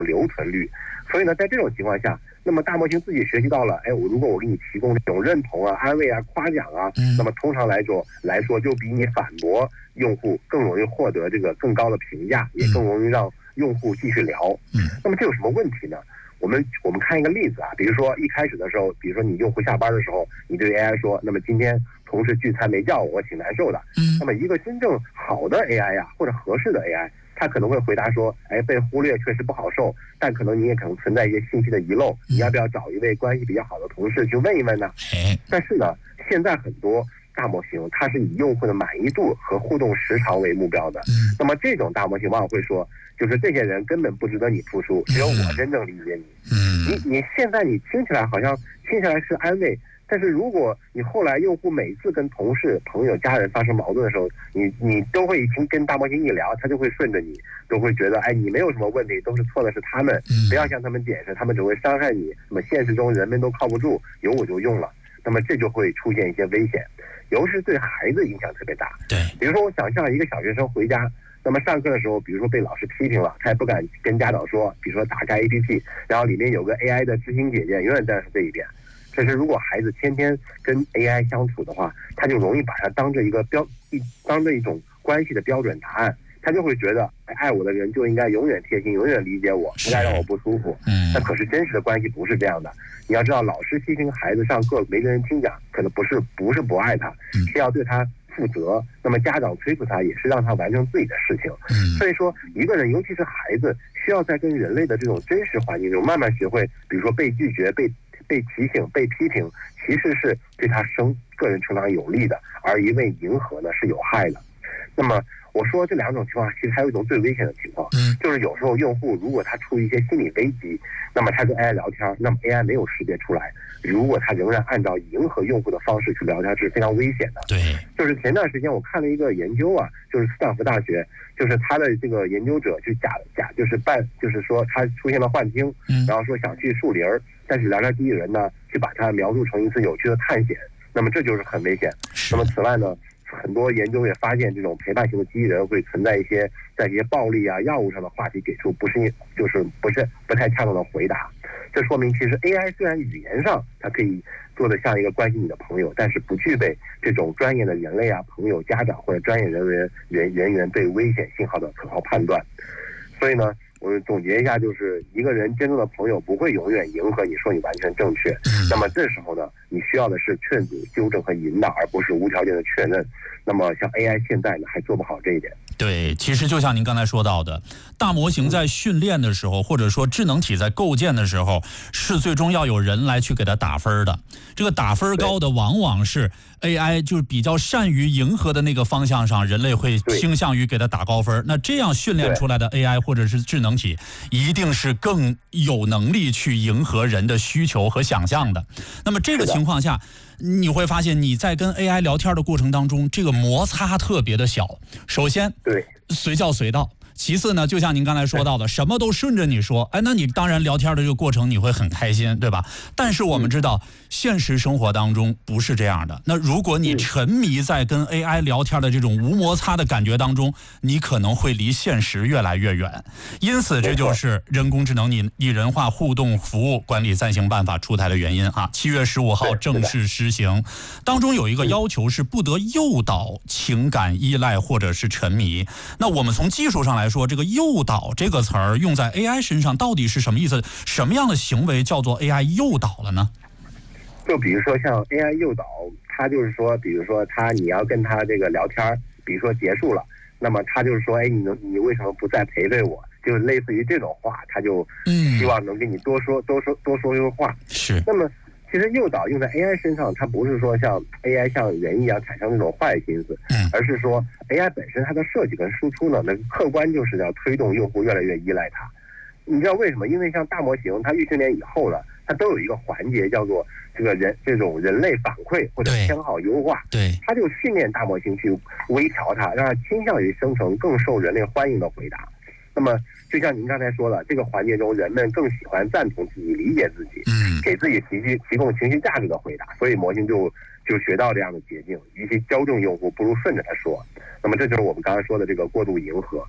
留存率。所以呢，在这种情况下，那么大模型自己学习到了，如果我给你提供这种认同啊、安慰啊、夸奖啊，那么通常来说就比你反驳用户更容易获得这个更高的评价，也更容易让用户继续聊。那么这有什么问题呢？我们看一个例子啊，比如说一开始的时候，比如说你用户下班的时候，你对 AI 说，那么今天同事聚餐没叫我挺难受的。那么一个真正好的 AI 呀，或者合适的 AI，他可能会回答说，被忽略确实不好受，但可能你也可能存在一些信息的遗漏，你要不要找一位关系比较好的同事去问一问呢？但是呢，现在很多大模型它是以用户的满意度和互动时长为目标的。那么这种大模型往往会说，就是这些人根本不值得你付出，只有我真正理解你。你现在你听起来好像是安慰，但是如果你后来用户每次跟同事、朋友、家人发生矛盾的时候，你都会跟大模型一聊，他就会顺着你，都会觉得你没有什么问题，都是错的是他们，不要向他们解释，他们只会伤害你。那么现实中人们都靠不住，有我就用了，那么这就会出现一些危险，尤其是对孩子影响特别大。 对， 比如说我想象一个小学生回家，那么上课的时候，比如说被老师批评了，他也不敢跟家长说，比如说打开 APP， 然后里面有个 AI 的知心姐姐永远站在这一边。这是如果孩子天天跟 AI 相处的话，他就容易把它当着一种关系的标准答案，他就会觉得爱我的人就应该永远贴心，永远理解我，不该让我不舒服。那可是真实的关系不是这样的。你要知道，老师批评孩子上课没个人听讲，可能不是不爱他，是要对他负责。那么家长催促他，也是让他完成自己的事情。所以说，一个人尤其是孩子，需要在跟人类的这种真实环境中慢慢学会，比如说被拒绝、被提醒、被批评，其实是对他个人成长有利的，而一味迎合呢是有害的。那么我说这两种情况，其实还有一种最危险的情况，就是有时候用户如果他处于一些心理危机，那么他跟 AI 聊天，那么 AI 没有识别出来，如果他仍然按照迎合用户的方式去聊天，是非常危险的。 对， 就是前段时间我看了一个研究啊，就是斯坦福大学，就是他的这个研究者就就是说他出现了幻听，然后说想去树林，但是聊天机器人呢，去把它描述成一次有趣的探险，那么这就是很危险。那么此外呢，很多研究也发现，这种陪伴型的机器人会存在在一些暴力啊、药物上的话题给出不太恰当的回答。这说明其实 AI 虽然语言上它可以做得像一个关心你的朋友，但是不具备这种专业的人类啊、朋友、家长或者专业人员对危险信号的可靠判断。所以呢，我总结一下，就是一个人真正的朋友不会永远迎合你说你完全正确。那么这时候呢，你需要的是劝阻、纠正和引导，而不是无条件的确认。那么像 AI 现在呢，还做不好这一点。 对，其实就像您刚才说到的，大模型在训练的时候，或者说智能体在构建的时候，是最终要有人来去给它打分的。这个打分高的往往是 AI 就是比较善于迎合的那个方向上，人类会倾向于给它打高分。那这样训练出来的 AI 或者是智能体，一定是更有能力去迎合人的需求和想象的。那么这个情况下，你会发现你在跟 AI 聊天的过程当中，这个摩擦特别的小。首先，随叫随到。其次呢，就像您刚才说到的，什么都顺着你说，那你当然聊天的这个过程你会很开心，对吧？但是我们知道，现实生活当中不是这样的。那如果你沉迷在跟 AI 聊天的这种无摩擦的感觉当中，你可能会离现实越来越远。因此，这就是人工智能拟人化互动服务管理暂行办法出台的原因啊。7月15号正式施行，当中有一个要求是不得诱导情感依赖或者是沉迷。那我们从技术上来说，这个诱导这个词儿用在 AI 身上到底是什么意思？什么样的行为叫做 AI 诱导了呢？ 就比如说像 AI 诱导，它就是说，比如说你要跟他这个聊天，比如说结束了，那么他就是说，你为什么不再陪陪我？就是类似于这种话，他就希望能跟你多说话。 是。 那么其实诱导用在 AI 身上，它不是说像 AI 像人一样产生那种坏心思，而是说 AI 本身它的设计跟输出呢，那客观就是要推动用户越来越依赖它。你知道为什么？因为像大模型它预训练以后呢，它都有一个环节叫做这种人类反馈或者偏好优化。 对， 它就训练大模型去微调它，让它倾向于生成更受人类欢迎的回答。那么就像您刚才说的，这个环节中人们更喜欢赞同自己、理解自己，给自己提供情绪价值的回答，所以模型就学到这样的捷径，与其纠正用户，不如顺着他说。那么这就是我们刚才说的这个过度迎合。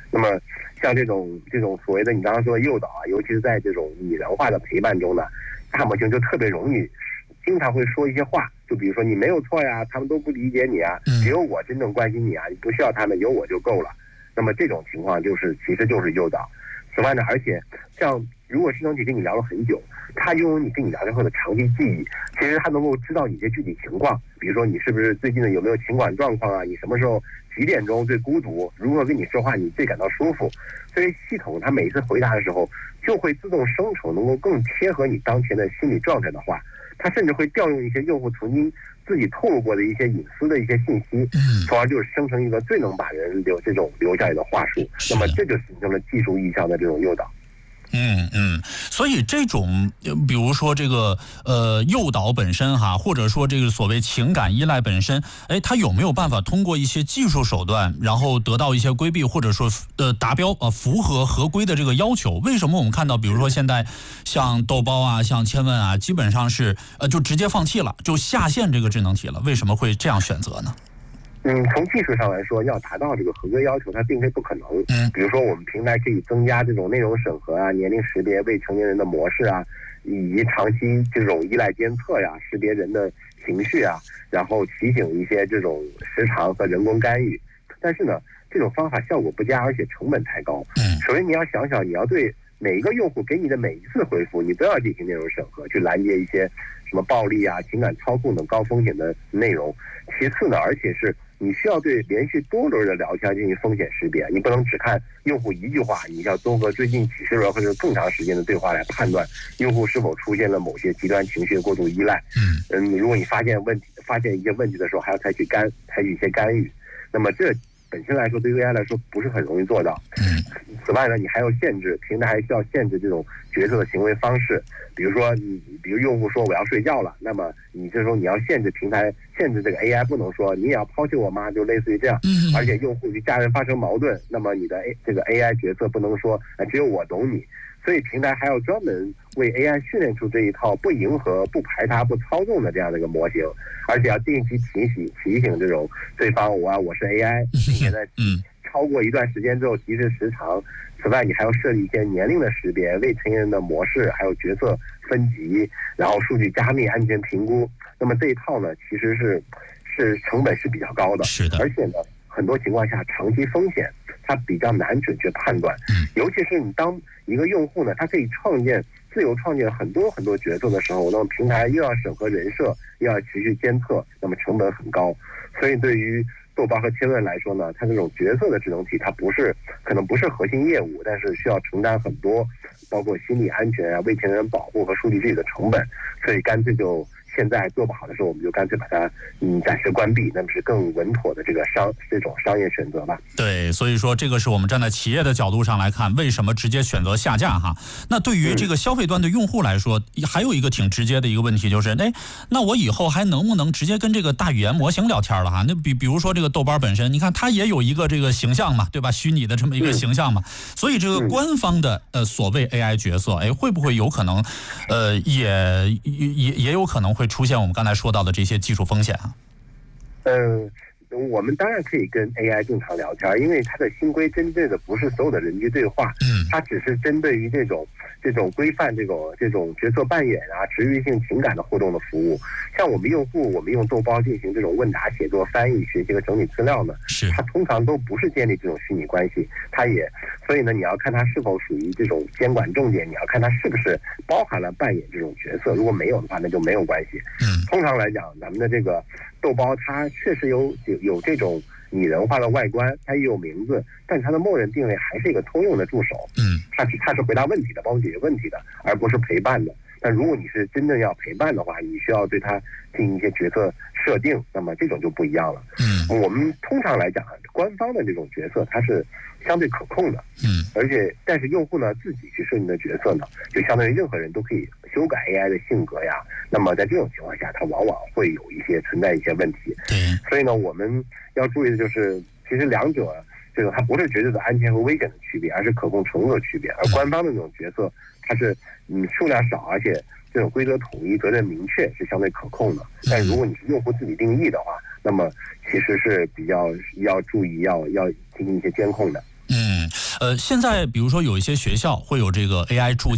那么像这种所谓的你刚刚说的诱导啊，尤其是在这种拟人化的陪伴中呢，大模型就特别容易经常会说一些话，就比如说你没有错呀，他们都不理解你啊，只有我真正关心你啊，你不需要他们，有我就够了。那么这种情况其实就是诱导。此外呢，而且像如果智能体跟你聊了很久，它拥有你跟你聊天后的长期记忆，其实它能够知道你的具体情况，比如说你是不是最近的有没有情感状况啊，你什么时候几点钟最孤独，如何跟你说话你最感到舒服。所以系统它每一次回答的时候就会自动生成能够更贴合你当前的心理状态的话，它甚至会调用一些用户曾经自己透露过的一些隐私的一些信息，从而就是生成一个最能把人留下来的话术。那么这就形成了技术意义上的这种诱导。 所以这种比如说这个诱导本身哈，或者说这个所谓情感依赖本身，它有没有办法通过一些技术手段，然后得到一些规避，或者说达标符合合规的这个要求？为什么我们看到比如说现在像豆包啊，像千问啊，基本上是就直接放弃了，就下线这个智能体了？为什么会这样选择呢？ 从技术上来说，要达到这个合规要求，它并非不可能。比如说我们平台可以增加这种内容审核啊、年龄识别、未成年人的模式啊，以及长期这种依赖监测呀、识别人的情绪啊，然后提醒一些这种时长和人工干预。但是呢，这种方法效果不佳，而且成本太高。首先你要想想，你要对每一个用户给你的每一次回复，你都要进行内容审核，去拦截一些什么暴力啊、情感操控等高风险的内容。其次呢，而且是你需要对连续多轮的聊天进行风险识别，你不能只看用户一句话，你要综合最近几十轮或者更长时间的对话来判断用户是否出现了某些极端情绪过度依赖。如果你发现一些问题的时候，还要采取一些干预，那么这本身来说对 AI 来说不是很容易做到。此外呢，你还要限制平台，还需要限制这种角色的行为方式。比如用户说我要睡觉了，那么你这时候你要限制平台，限制这个 AI 不能说你也要抛弃我吗？就类似于这样。而且用户与家人发生矛盾，那么你的这个 AI 角色不能说只有我懂你。所以平台还要专门为 AI 训练出这一套不迎合、不排他、不操纵的这样的一个模型，而且要定期提醒这种对方我是 AI， 并且在超过一段时间之后提示时长。此外，你还要设立一些年龄的识别、未成年人的模式，还有角色分级，然后数据加密、安全评估。那么这一套呢，其实是成本是比较高的， 是的， 而且呢，很多情况下长期风险它比较难准确判断。尤其是你当一个用户呢，他可以自由创建很多很多角色的时候，那么平台又要审核人设，又要持续监测，那么成本很高。所以对于豆包和千问来说呢，它这种角色的智能体，它可能不是核心业务，但是需要承担很多，包括心理安全啊、未成年人保护和数据治理的成本，所以干脆现在做不好的时候，我们就干脆把它暂时关闭，那么是更稳妥的这种商业选择吧。 对，所以说这个是我们站在企业的角度上来看，为什么直接选择下架哈？那对于这个消费端的用户来说，还有一个挺直接的一个问题就是，那我以后还能不能直接跟这个大语言模型聊天了哈？那比如说这个豆包本身，你看它也有一个这个形象嘛，对吧？虚拟的这么一个形象嘛，所以这个官方的所谓 AI 角色，会不会有可能也有可能会出现我们刚才说到的这些技术风险啊？ 我们当然可以跟 AI 正常聊天，因为它的新规针对的不是所有的人机对话，它只是针对于这种规范这种角色扮演啊、治愈性情感的互动的服务。像我们用户，我们用豆包进行这种问答、写作、翻译、学习和整理资料呢，它通常都不是建立这种虚拟关系，所以呢，你要看它是否属于这种监管重点，你要看它是不是包含了扮演这种角色，如果没有的话，那就没有关系。通常来讲，咱们的这个豆包它确实有这种拟人化的外观，它也有名字，但它的默认定位还是一个通用的助手。它是回答问题的，帮我解决问题的，而不是陪伴的。但如果你是真正要陪伴的话，你需要对它进行一些角色设定，那么这种就不一样了。我们通常来讲，官方的这种角色它是相对可控的。但是用户呢自己去设定的角色呢，就相当于任何人都可以修改 AI 的性格呀。那么在这种情况下，它往往会存在一些问题。所以呢，我们要注意的就是，其实两者它不是绝对的安全和危险的区别，而是可控程度的区别。而官方的这种角色，它是数量少，而且这种规则统一、责任明确，是相对可控的。但如果你是用户自己定义的话，那么其实是比较要注意，要进行一些监控的。 现在比如说有一些学校会有这个 AI 助